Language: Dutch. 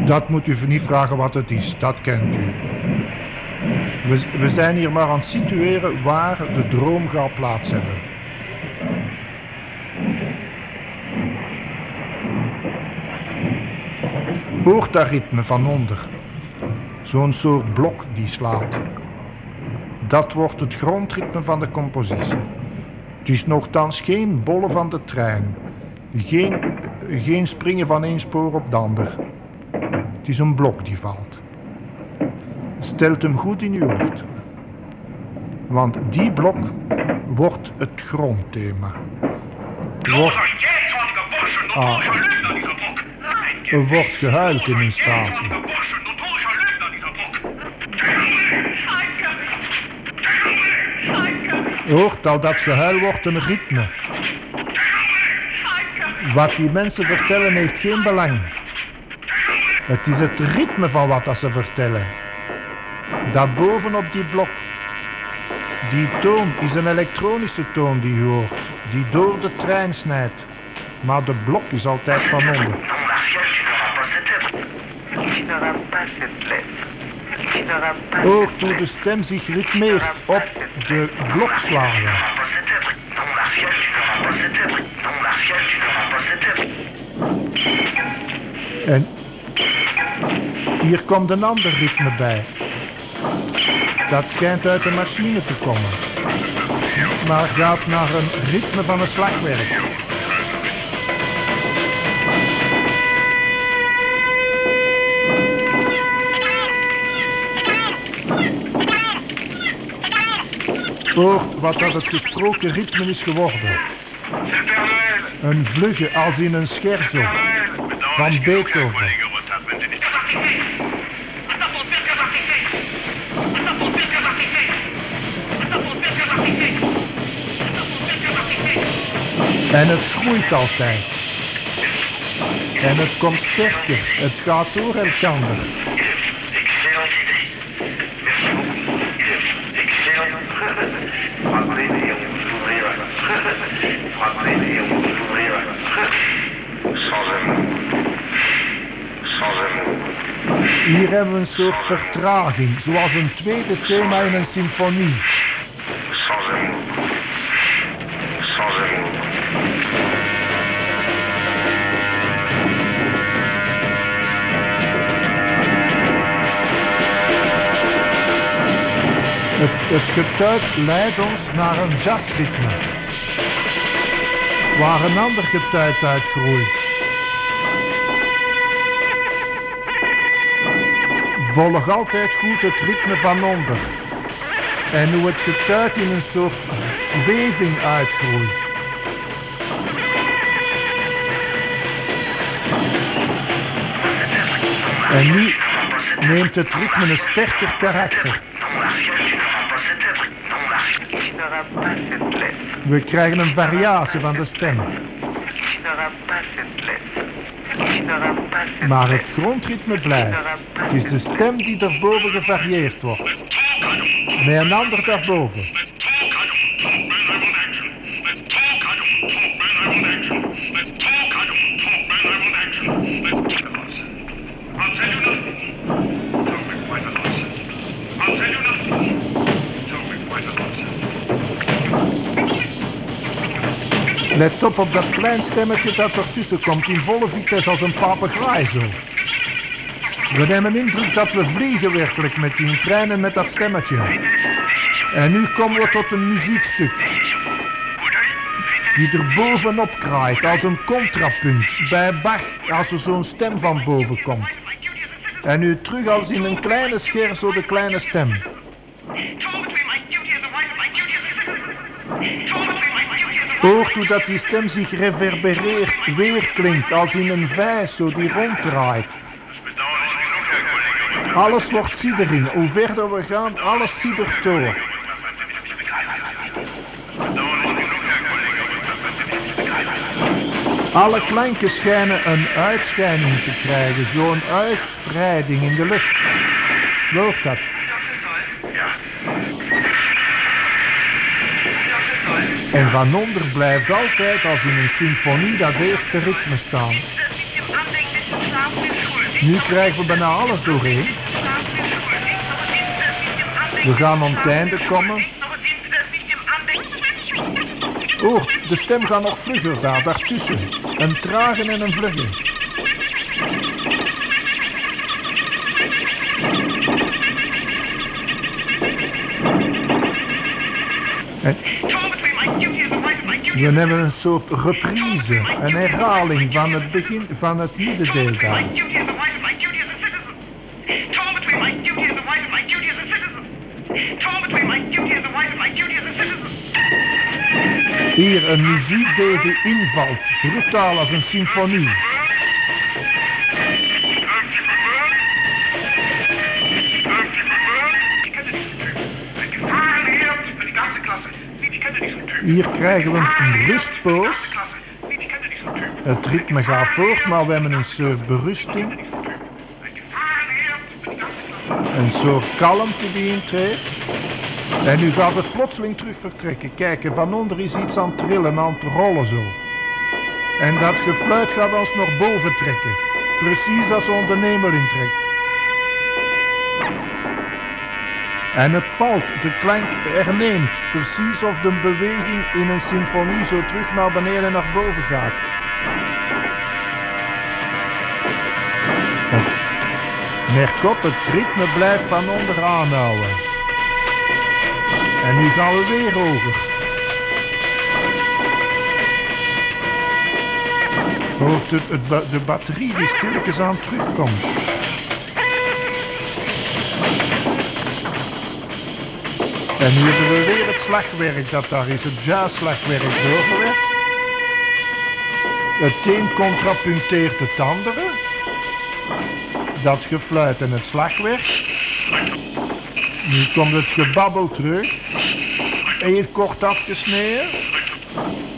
Dat moet u niet vragen wat het is, dat kent u. We zijn hier maar aan het situeren waar de droom gaat plaats hebben. Hoort dat ritme van onder? Zo'n soort blok die slaat. Dat wordt het grondritme van de compositie. Het is nogthans geen bollen van de trein. Geen springen van één spoor op de ander. Het is een blok die valt. Stelt hem goed in uw hoofd. Want die blok wordt het grondthema. Er wordt gehuild in een statie. Je hoort al, dat gehuil wordt een ritme. Wat die mensen vertellen heeft geen belang. Het is het ritme van wat ze vertellen. Dat bovenop die blok. Die toon is een elektronische toon die je hoort, die door de trein snijdt. Maar de blok is altijd van onder. Hoort hoe de stem zich ritmeert op de blokslagen. En hier komt een ander ritme bij. Dat schijnt uit de machine te komen, maar gaat naar een ritme van een slagwerk. Hoort wat dat het gesproken ritme is geworden. Een vlugge als in een scherzo van Beethoven. En het groeit altijd. En het komt sterker. Het gaat door elkander. Hier hebben we een soort vertraging, zoals een tweede thema in een symfonie. Het getuig leidt ons naar een jazzritme, waar een ander getuig uitgroeit. Volg altijd goed het ritme van onder en hoe het getuig in een soort zweving uitgroeit. En nu neemt het ritme een sterker karakter. We krijgen een variatie van de stem. Maar het grondritme blijft. Het is de stem die daarboven gevarieerd wordt. Met een ander daarboven. Let op dat klein stemmetje dat ertussen komt in volle vitesse als een papegaai zo. We hebben indruk dat we vliegen werkelijk met die trein en met dat stemmetje. En nu komen we tot een muziekstuk die er bovenop kraait als een contrapunt bij Bach als er zo'n stem van boven komt. En nu terug als in een kleine scherzo de kleine stem. Hoort hoe dat die stem zich reverbereert, weerklinkt als in een vijs zo die ronddraait. Alles wordt siddering. Hoe verder we gaan, alles siddert door. Alle klanken schijnen een uitschijning te krijgen, zo'n uitspreiding in de lucht. Hoort dat? En van onder blijft altijd als in een symfonie dat eerste ritme staan. Nu krijgen we bijna alles doorheen. We gaan aan het einde komen. Oh, de stem gaat nog vlugger daartussen. Een trage en een vlugge. En we hebben een soort reprise, een herhaling van het begin, van het middendeel daar. Hier een muziekdeel die invalt, brutaal als een symfonie. Hier krijgen we een rustpoos. Het ritme gaat voort, maar we hebben een soort berusting. Een soort kalmte die intreedt. En nu gaat het plotseling terug vertrekken. Kijk, van onder is iets aan het trillen, aan het rollen zo. En dat gefluit gaat ons naar boven trekken. Precies als ons de hemel intrekt. En het valt, de klank herneemt, precies of de beweging in een symfonie zo terug naar beneden en naar boven gaat. Merk op, het ritme blijft van onderaan houden. En nu gaan we weer hoger. Hoort de batterie die stilletjes aan terugkomt. En nu hebben we weer het slagwerk dat daar is, het jazzslagwerk doorgewerkt. Het een contrapuncteert het andere. Dat gefluit en het slagwerk. Nu komt het gebabbel terug. Heel kort afgesneden.